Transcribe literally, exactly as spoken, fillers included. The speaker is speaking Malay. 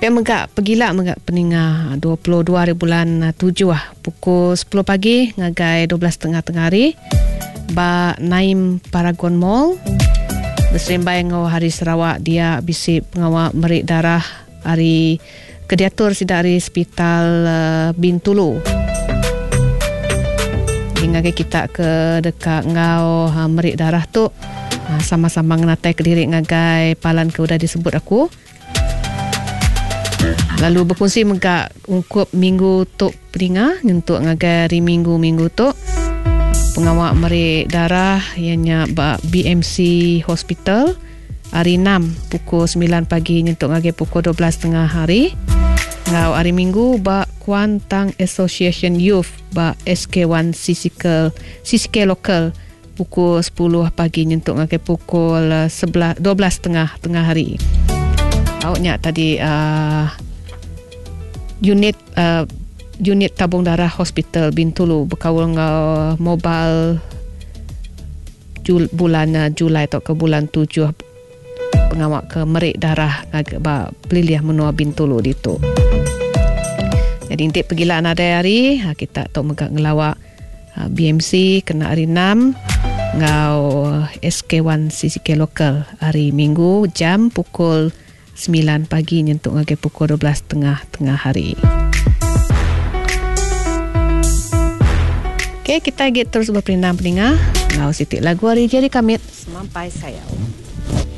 Pek megak pegila megak peningah dua puluh dua hari bulan tujuh ah pukul sepuluh pagi ngagai dua belas tiga puluh tengah hari ba Naim Paragon Mall berserembai ngau hari Sarawak dia bisi pengawal merik darah hari kediatur sida hari Hospital uh, Bintulu. Hingga kita ke dekat ngau ha, merik darah tu ha, sama-sama ngenatai ke diri ngagai palan ke udah disebut aku. Lalu berfungsi megak ungkup minggu tok peringa untuk ngagai hari minggu-minggu tok pengawal merik darah ianya B M C Hospital hari enam pukul sembilan pagi untuk ngagai pukul dua belas tengah hari. Ngau hari minggu ba Kuantang Association Youth ba S K satu C C K C C K lokal pukul sepuluh pagi untuk ngagai pukul sebelas dua belas tengah tengah hari. Awaknya tadi uh, unit uh, unit tabung darah Hospital Bintulu berkawal dengan mobile Jul, bulan uh, Julai atau ke bulan tujuh pengawak ke merik darah agak peliliah menua Bintulu itu. Jadi intik pergilaan ada hari kita tak megak ngelawak uh, B M C kena hari enam ngau S K satu C C K lokal hari Minggu jam pukul sembilan pagi untuk ngagai pukul dua belas tengah tengah hari. Okey, kita get terus berperinam peningah. Ngau sitik lagu hari jadi kamit semampai sayau.